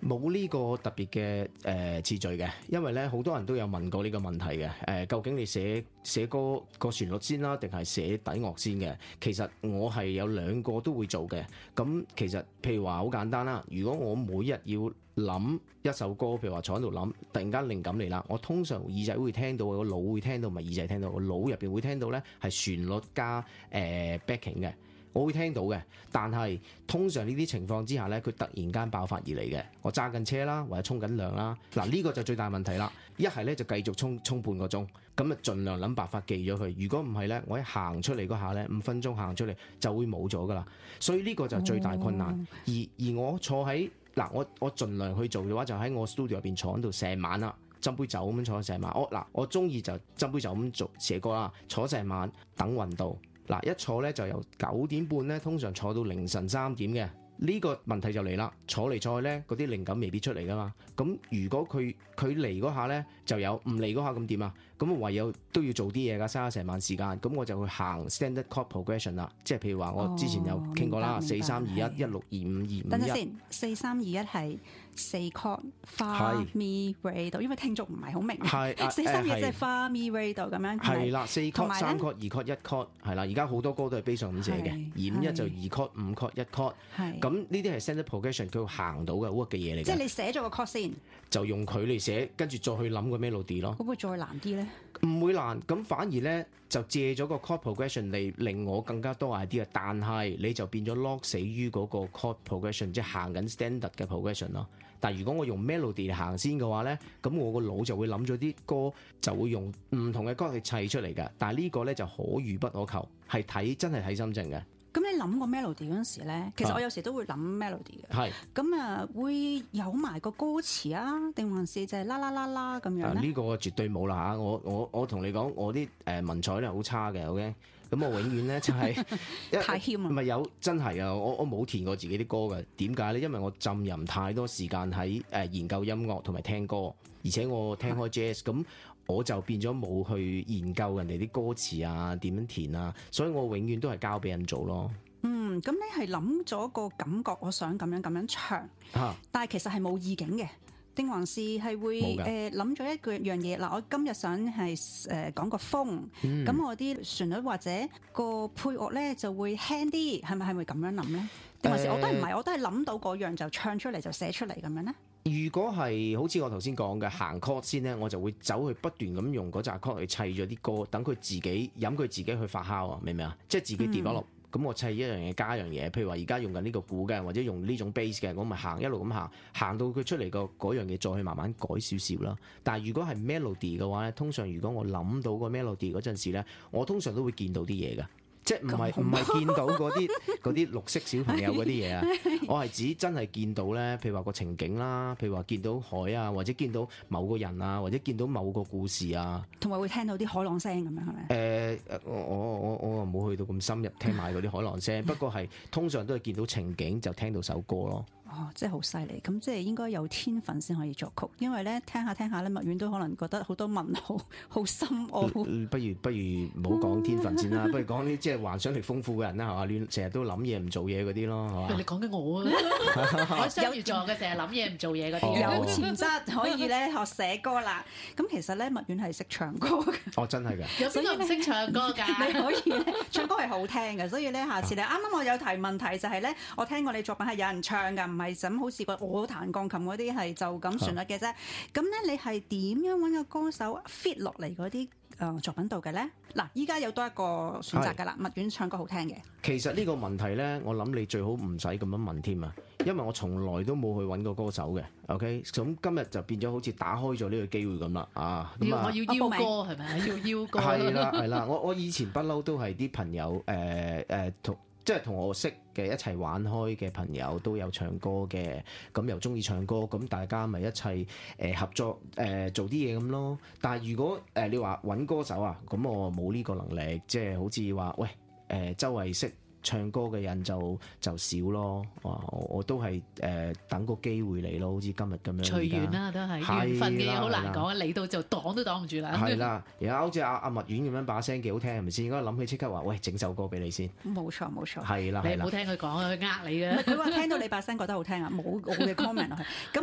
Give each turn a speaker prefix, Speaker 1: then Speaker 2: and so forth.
Speaker 1: 冇呢個特別嘅次序嘅，因為咧好多人都有問過呢個問題嘅。究竟你寫歌個旋律先啦，定係寫底樂先嘅？其實我係有兩個都會做嘅。咁其實譬如話好簡單啦，如果我每日要諗一首歌，譬如話坐喺度諗，突然間靈感嚟啦，我通常耳仔會聽到，個腦會聽到，唔係耳仔聽到，個腦入邊會聽到咧係旋律加backing 嘅。我會聽到嘅，但係通常呢啲情況之下呢，佢突然間爆發而嚟嘅。我揸緊車啦，或者沖緊涼啦，嗱呢個就最大問題啦。一係呢就繼續沖半個鐘，咁啊盡量諗辦法記咗佢。如果唔係呢，我一行出嚟嗰下呢，5分鐘行出嚟就會冇咗噶啦。所以呢個就係最大困難。而我坐喺我盡量去做嘅話，就喺我 studio 入邊坐喺度成晚啦，斟杯酒咁樣坐成晚。我中意就斟杯酒咁做寫歌啦，坐成晚等運到。嗱，一坐咧就由9點半咧，通常坐到凌晨3點嘅。呢個問題就嚟啦，坐嚟坐去咧，嗰啲靈感未必出嚟噶嘛。咁如果佢嚟嗰下咧就有，唔嚟嗰下咁點啊？咁唯有都要做啲嘢㗎，嘥咗成晚時間。咁我就去行 standard chord progression 啦，即係譬如話我之前有傾過啦，4-3-2-1-1-6-2-5-2-5-1。
Speaker 2: 等陣先，4-3-2-1係4 chord fa mi re do，因為聽眾唔係好明。係4-3-2即係 fa mi re do 咁樣。係啦，4 chord 3 chord 2 chord 1 chord 係啦。而家好多歌都係 base 上咁寫嘅，2-5-1就2 chord 5 chord 1 chord。咁呢啲係 standard progression，佢行到嘅 work 嘅嘢嚟嘅。即係你寫咗個 chord 先，就用佢嚟寫，跟住再去諗個 melody 咯。會唔會再難啲咧？唔會難，咁反而咧就借咗個 chord progression 嚟令我更加多 idea，但係你就變咗 lock 死於嗰個 chord progression， 即係行緊 standard 嘅 progression 咯。但係如果我用 melody 嚟行先嘅話咧，咁我個腦就會諗咗啲歌，就會用唔同嘅歌去砌出嚟嘅。但係呢個咧就可遇不可求，係真係睇心情嘅。咁你諗個 melody 嗰陣時咧，其實我有時都會諗 melody 嘅。係。咁啊，會有埋個歌詞啊，定還是就係啦啦啦啦咁樣咧？呢個絕對冇啦嚇！我同你講，我啲文采咧好差嘅，OK？咁我永遠咧就係太謙啊！唔係有真係啊！我冇填過自己啲歌嘅。點解咧？因為我浸淫太多時間喺研究音樂同埋聽歌，而且我聽開 jazz 咁。我就變咗冇去研究人哋啲歌詞啊，點樣填啊，所以我永遠都係交俾人做咯。咁你係諗咗個感覺，我想咁樣唱，但係其實係冇意境嘅，定還是係會諗咗一樣嘢？嗱，我今日想係講個風，咁我啲旋律或者個配樂咧就會輕啲，係咪咁樣諗咧？定還是我都唔係，我都係諗到嗰樣就唱出嚟就寫出嚟咁樣咧？如果係好似我頭先講嘅行 chord 先咧，我就會走去不斷咁用嗰紮 chord 去砌咗啲歌，等佢自己飲佢自己去發酵啊，明唔明啊？即係自己 develop。咁我砌一樣嘢加一樣嘢，譬如話而家用緊呢個鼓嘅，或者用呢種 bass 嘅，我咪一路咁行到佢出嚟個嗰樣嘢，再去慢慢改少少啦。但係如果係 melody 嘅話咧，通常如果我諗到個 melody 嗰陣時咧，我通常都會見到啲嘢㗎。即係唔係見到嗰啲綠色小朋友嗰啲嘢啊？我係指真係見到咧，譬如話個情景啦，譬如話見到海啊，或者見到某個人啊，或者見到某個故事啊，同埋會聽到啲海浪聲咁樣係咪？我冇去到咁深入聽埋嗰啲海浪聲，不過係通常都係見到情景就聽到首歌咯。真係好犀利！咁即係應該有天分先可以作曲，因為咧聽下咧，麥苑都可能覺得好多問號，好深奧。不如唔好講天分先啦，不如講啲即係幻想力豐富嘅人啦，係嘛？亂成日都諗嘢唔做嘢嗰啲咯，係嘛？你講緊我啊！我雙魚座嘅，成日諗嘢唔做嘢嗰啲，有潛質可以咧學寫歌啦。咁其實咧，麥苑係識唱歌嘅。真係㗎！有邊個唔識唱歌㗎？你可以咧唱歌係好聽嘅，所以咧下次咧，啱啱我有提問題就係咧，我聽過你作品係有人唱㗎，唔係咁好似我彈鋼琴嗰啲係就咁旋律嘅啫。咁咧你係點樣揾個歌手 fit 落嚟嗰啲作品度嘅咧？嗱，依家有多一個選擇㗎啦，麥苑唱歌好聽嘅。其實呢個問題咧，我諗你最好唔使咁樣問添啊，因為我從來都冇去揾過歌手嘅。OK，咁今日就變咗好似打開咗呢個機會咁啦。我要邀歌係咪？要邀歌係啦。我以前不嬲都係啲朋友同我識嘅一齊玩開嘅朋友都有唱歌嘅，咁又中意唱歌，咁大家咪一齊合作做啲嘢咁咯。但係如果你話揾歌手啊，咁我冇呢個能力，即係好似話喂周圍識唱歌嘅人就少咯。我都係等個機會嚟咯，好似今日咁樣。隨緣啦，都係緣分嘅嘢，好難講，嚟到就擋都擋唔住啦。係啦，而家好似阿麥苑咁樣把聲幾好聽，係咪先？應該諗起即刻話喂，整首歌俾你先。冇錯。係啦，你唔好聽佢講，佢呃你嘅。佢話聽到你把聲覺得好聽啊，冇我嘅 comment 落去。咁